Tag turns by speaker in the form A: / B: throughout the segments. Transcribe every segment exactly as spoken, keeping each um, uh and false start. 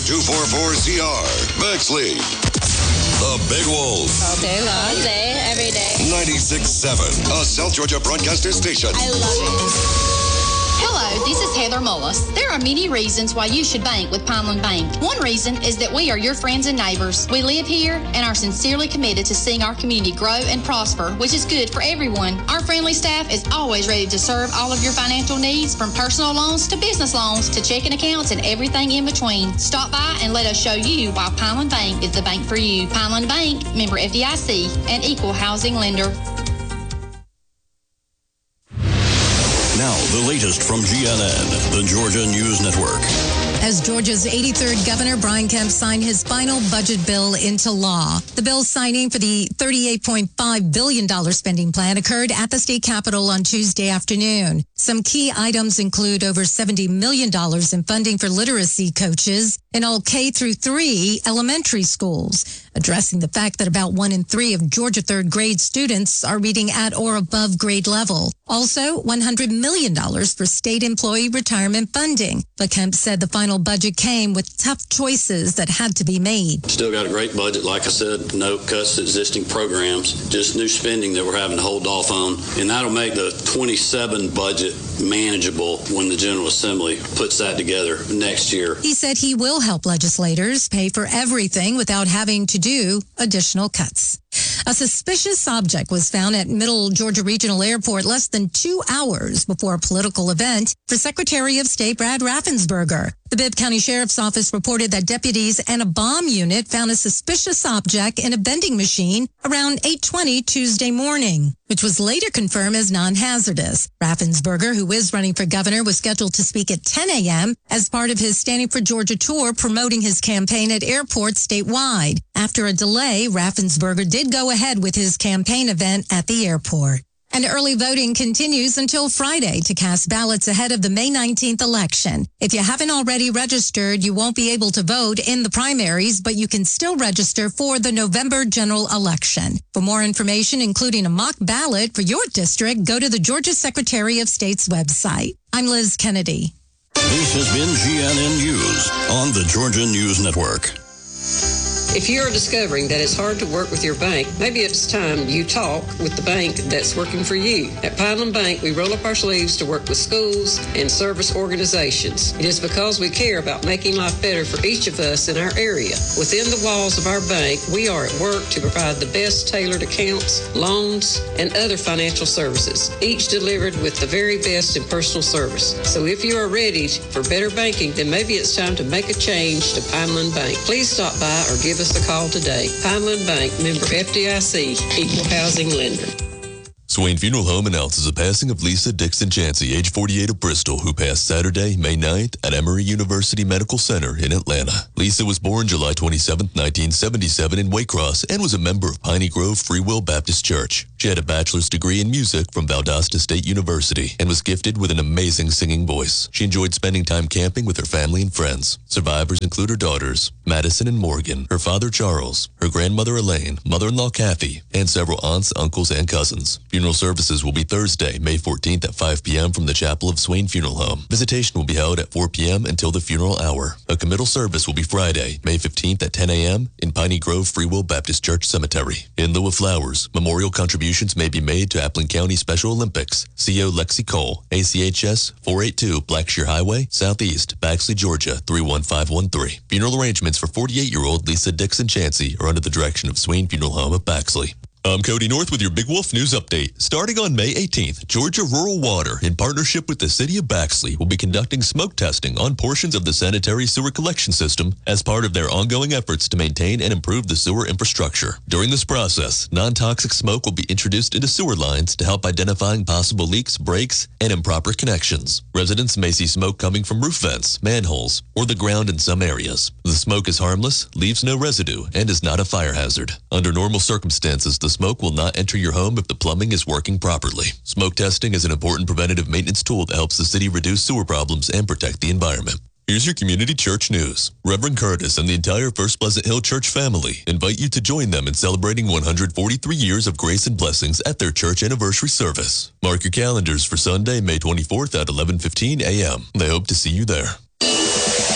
A: two four four C R. Bexley. The Big Wolf.
B: All day long. All day, every day.
A: ninety-six point seven. A South Georgia broadcaster station.
B: I love it.
C: Hello, this is Heather Mullis. There are many reasons why you should bank with Pineland Bank. One reason is that we are your friends and neighbors. We live here and are sincerely committed to seeing our community grow and prosper, which is good for everyone. Our friendly staff is always ready to serve all of your financial needs, from personal loans to business loans to checking accounts and everything in between. Stop by and let us show you why Pineland Bank is the bank for you. Pineland Bank, member F D I C, and equal housing lender.
D: Now, the latest from G N N, the Georgia News Network.
E: As Georgia's eighty-third governor, Brian Kemp, signed his final budget bill into law. The bill signing for the thirty-eight point five billion dollars spending plan occurred at the state capitol on Tuesday afternoon. Some key items include over seventy million dollars in funding for literacy coaches in all K through three elementary schools, addressing the fact that about one in three of Georgia third grade students are reading at or above grade level. Also, one hundred million dollars for state employee retirement funding. But Kemp said the final budget came with tough choices that had to be made.
F: Still got a great budget. Like I said, no cuts to existing programs, just new spending that we're having to hold off on. And that'll make the twenty-seven budget manageable when the General Assembly puts that together next year.
E: He said he will help legislators pay for everything without having to do additional cuts. A suspicious object was found at Middle Georgia Regional Airport less than two hours before a political event for Secretary of State Brad Raffensperger. The Bibb County Sheriff's Office reported that deputies and a bomb unit found a suspicious object in a vending machine around eight twenty Tuesday morning, which was later confirmed as non-hazardous. Raffensperger, who is running for governor, was scheduled to speak at ten a.m. as part of his Standing for Georgia tour promoting his campaign at airports statewide. After a delay, Raffensperger did go ahead with his campaign event at the airport. And early voting continues until Friday to cast ballots ahead of the May nineteenth election. If you haven't already registered, you won't be able to vote in the primaries, but you can still register for the November general election. For more information, including a mock ballot for your district, go to the Georgia Secretary of State's website. I'm Liz Kennedy.
D: This has been G N N News on the Georgia News Network.
G: If you are discovering that it's hard to work with your bank, maybe it's time you talk with the bank that's working for you. At Pineland Bank, we roll up our sleeves to work with schools and service organizations. It is because we care about making life better for each of us in our area. Within the walls of our bank, we are at work to provide the best tailored accounts, loans, and other financial services, each delivered with the very best in personal service. So if you are ready for better banking, then maybe it's time to make a change to Pineland Bank. Please stop by or give us a call today. Pineland Bank, member F D I C, equal housing lender.
H: Swain Funeral Home announces the passing of Lisa Dixon Chansey, age forty-eight, of Bristol, who passed Saturday, May ninth at Emory University Medical Center in Atlanta. Lisa was born July twenty-seventh, nineteen seventy-seven in Waycross and was a member of Piney Grove Free Will Baptist Church. She had a bachelor's degree in music from Valdosta State University and was gifted with an amazing singing voice. She enjoyed spending time camping with her family and friends. Survivors include her daughters, Madison and Morgan, her father Charles, her grandmother Elaine, mother-in-law Kathy, and several aunts, uncles, and cousins. Funeral services will be Thursday, May fourteenth at five p.m. from the Chapel of Swain Funeral Home. Visitation will be held at four p.m. until the funeral hour. A committal service will be Friday, May fifteenth at ten a.m. in Piney Grove Free Will Baptist Church Cemetery. In lieu of flowers, memorial contributions may be made to Appling County Special Olympics. C O Lexi Cole, A C H S four eighty-two Blackshear Highway, Southeast, Baxley, Georgia three one five one three. Funeral arrangements for forty-eight-year-old Lisa Dixon Chansey are under the direction of Swain Funeral Home of Baxley. I'm Cody North with your Big Wolf News Update. Starting on May eighteenth, Georgia Rural Water, in partnership with the City of Baxley, will be conducting smoke testing on portions of the sanitary sewer collection system as part of their ongoing efforts to maintain and improve the sewer infrastructure. During this process, non-toxic smoke will be introduced into sewer lines to help identifying possible leaks, breaks, and improper connections. Residents may see smoke coming from roof vents, manholes, or the ground in some areas. The smoke is harmless, leaves no residue, and is not a fire hazard. Under normal circumstances, the smoke will not enter your home if the plumbing is working properly. Smoke testing is an important preventative maintenance tool that helps the city reduce sewer problems and protect the environment. Here's your community church news. Reverend Curtis and the entire First Pleasant Hill Church family invite you to join them in celebrating one hundred forty-three years of grace and blessings at their church anniversary service. Mark your calendars for Sunday, May twenty-fourth at eleven fifteen a.m. They hope to see you there.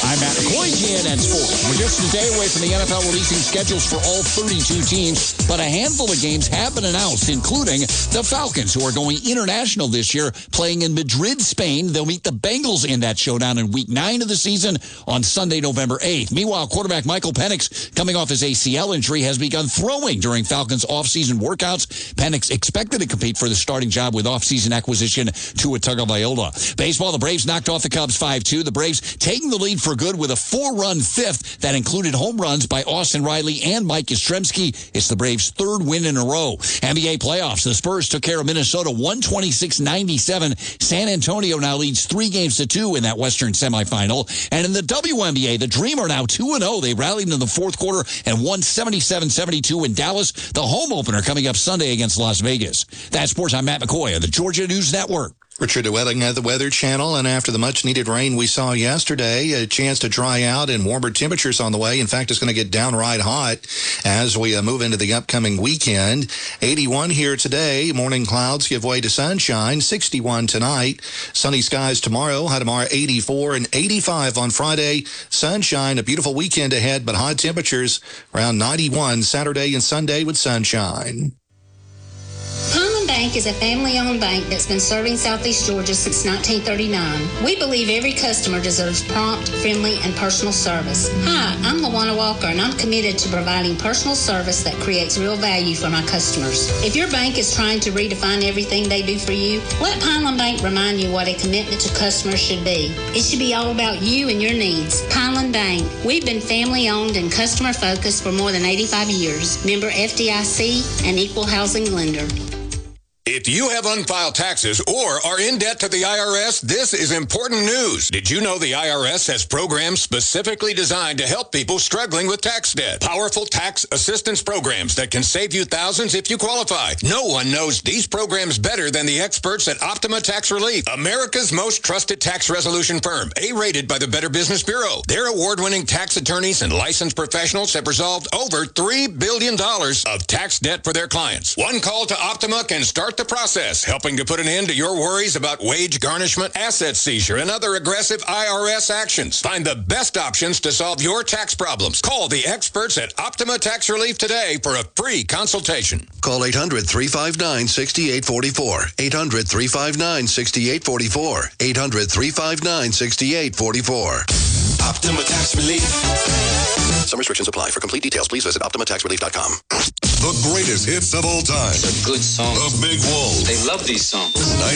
I: I'm Matt McCoy, G N N Sports. We're just a day away from the N F L releasing schedules for all thirty-two teams, but a handful of games have been announced, including the Falcons, who are going international this year, playing in Madrid, Spain. They'll meet the Bengals in that showdown in week nine of the season on Sunday, November eighth. Meanwhile, quarterback Michael Penix, coming off his A C L injury, has begun throwing during Falcons off-season workouts. Penix expected to compete for the starting job with off-season acquisition Tua Tagovailoa. Baseball, the Braves knocked off the Cubs five two. The Braves taking the lead for good with a four-run fifth that included home runs by Austin Riley and Mike Yastrzemski. It's the Braves' third win in a row. N B A playoffs, the Spurs took care of Minnesota one twenty-six ninety-seven. San Antonio now leads three games to two in that Western semifinal. And in the W N B A, the Dream are now two and oh. They rallied in the fourth quarter and won seventy-seven seventy-two in Dallas. The home opener coming up Sunday against Las Vegas. That's sports. I'm Matt McCoy of the Georgia News Network.
J: Richard DeWetting at the Weather Channel, and after the much-needed rain we saw yesterday, a chance to dry out and warmer temperatures on the way. In fact, it's going to get downright hot as we uh, move into the upcoming weekend. eighty-one here today. Morning clouds give way to sunshine. sixty-one tonight. Sunny skies tomorrow. High tomorrow, eighty-four and eighty-five on Friday. Sunshine. A beautiful weekend ahead, but hot temperatures around ninety-one Saturday and Sunday with sunshine.
C: Pineland Bank is a family-owned bank that's been serving Southeast Georgia since nineteen thirty-nine. We believe every customer deserves prompt, friendly, and personal service. Hi, I'm LaWanna Walker, and I'm committed to providing personal service that creates real value for my customers. If your bank is trying to redefine everything they do for you, let Pineland Bank remind you what a commitment to customers should be. It should be all about you and your needs. Pineland Bank. We've been family-owned and customer-focused for more than eighty-five years. Member F D I C and equal housing lender.
K: If you have unfiled taxes or are in debt to the I R S, this is important news. Did you know the I R S has programs specifically designed to help people struggling with tax debt? Powerful tax assistance programs that can save you thousands if you qualify. No one knows these programs better than the experts at Optima Tax Relief, America's most trusted tax resolution firm, A-rated by the Better Business Bureau. Their award-winning tax attorneys and licensed professionals have resolved over three billion dollars of tax debt for their clients. One call to Optima can start the process, helping to put an end to your worries about wage garnishment, asset seizure, and other aggressive I R S actions. Find the best options to solve your tax problems. Call the experts at Optima Tax Relief today for a free consultation.
L: Call eight hundred, three five nine, six eight four four. eight hundred, three five nine, six eight four four. eight hundred, three five nine, six eight four four.
A: Optima Tax Relief.
L: Some restrictions apply. For complete details, please visit optima tax relief dot com.
A: The greatest hits of all time.
M: It's a good song.
A: The Big Wolf.
M: They love these songs.